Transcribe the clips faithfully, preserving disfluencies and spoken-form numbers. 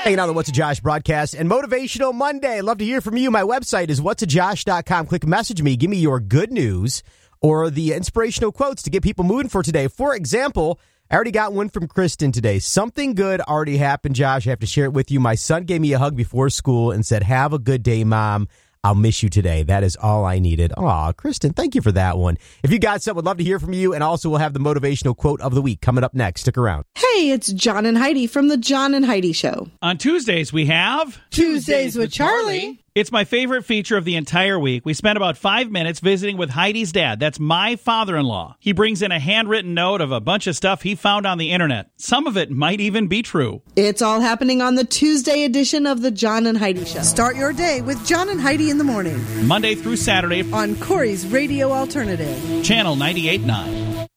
Hanging out on the What's a Josh broadcast and Motivational Monday. Love to hear from you. My website is whats a josh dot com. Click message me. Give me your good news or the inspirational quotes to get people moving for today. For example, I already got one from Kristen today. Something good already happened, Josh. I have to share it with you. My son gave me a hug before school and said, "Have a good day, Mom. I'll miss you today." That is all I needed. Aw, Kristen, thank you for that one. If you got something, would love to hear from you. And also, we'll have the motivational quote of the week coming up next. Stick around. Hey, it's John and Heidi from the John and Heidi Show. On Tuesdays, we have... Tuesdays with Charlie. It's my favorite feature of the entire week. We spent about five minutes visiting with Heidi's dad. That's my father-in-law. He brings in a handwritten note of a bunch of stuff he found on the internet. Some of it might even be true. It's all happening on the Tuesday edition of the John and Heidi Show. Start your day with John and Heidi in the morning. Monday through Saturday. On Corey's Radio Alternative. Channel ninety-eight point nine.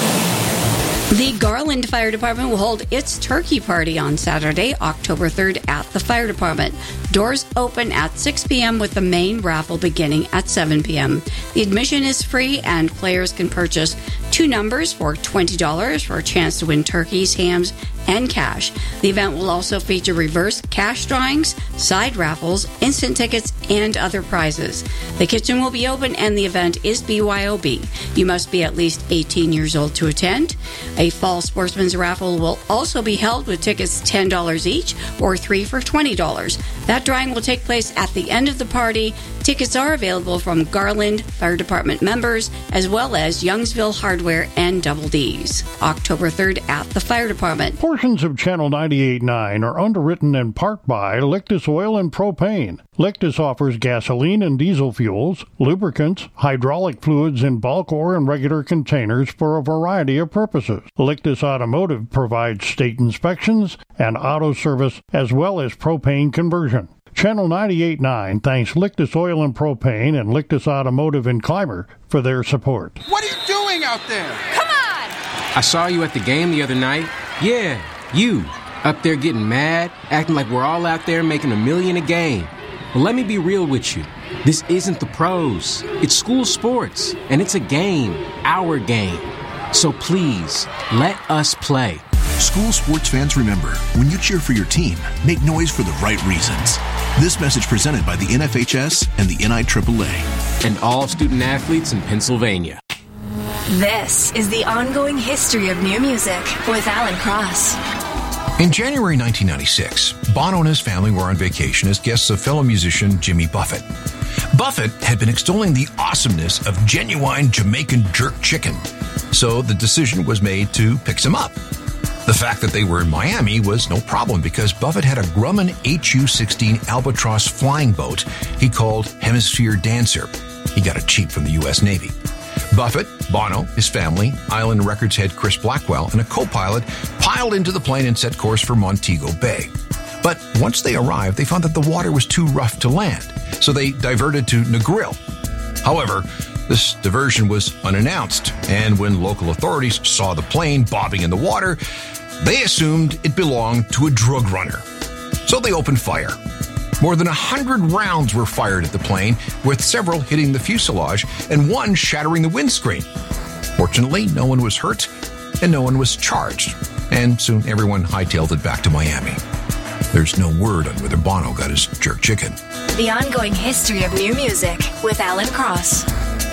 The Garland Fire Department will hold its turkey party on Saturday, October third at the fire department. Doors open at six p.m. with the main raffle beginning at seven p.m. The admission is free and players can purchase two numbers for twenty dollars for a chance to win turkeys, hams, and cash. The event will also feature reverse cash drawings, side raffles, instant tickets, and other prizes. The kitchen will be open and the event is B Y O B. You must be at least eighteen years old to attend. A fall sportsman's raffle will also be held with tickets ten dollars each or three for twenty dollars. That drawing will take place at the end of the party. Tickets are available from Garland Fire Department members as well as Youngsville Hardware and Double D's. October third at the fire department. Portions of Channel ninety-eight point nine are underwritten in part by Lictus Oil and Propane. Lictus offers gasoline and diesel fuels, lubricants, hydraulic fluids in bulk or in regular containers for a variety of purposes. Lictus Automotive provides state inspections and auto service as well as propane conversion. Channel ninety-eight point nine thanks Lictus Oil and Propane and Lictus Automotive in Clymer for their support. What are you doing out there? Come on! I saw you at the game the other night. Yeah, you. Up there getting mad, acting like we're all out there making a million a game. Well, let me be real with you. This isn't the pros. It's school sports, and it's a game, our game. So please, let us play. School sports fans, remember, when you cheer for your team, make noise for the right reasons. This message presented by the N F H S and the N I triple A. And all student athletes in Pennsylvania. This is the ongoing history of new music with Alan Cross. In January nineteen ninety-six, Bono and his family were on vacation as guests of fellow musician Jimmy Buffett. Buffett had been extolling the awesomeness of genuine Jamaican jerk chicken, so the decision was made to pick some up. The fact that they were in Miami was no problem because Buffett had a Grumman H U sixteen Albatross flying boat he called Hemisphere Dancer. He got it cheap from the U S Navy. Buffett, Bono, his family, Island Records head Chris Blackwell, and a co-pilot piled into the plane and set course for Montego Bay. But once they arrived, they found that the water was too rough to land, so they diverted to Negril. However, this diversion was unannounced, and when local authorities saw the plane bobbing in the water, they assumed it belonged to a drug runner. So they opened fire. More than a hundred rounds were fired at the plane, with several hitting the fuselage and one shattering the windscreen. Fortunately, no one was hurt and no one was charged, and soon everyone hightailed it back to Miami. There's no word on whether Bono got his jerk chicken. The ongoing history of new music with Alan Cross.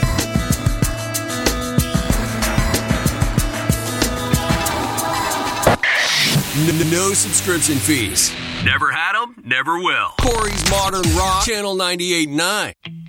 No subscription fees. Never had them, never will. Corey's Modern Rock, Channel ninety-eight point nine.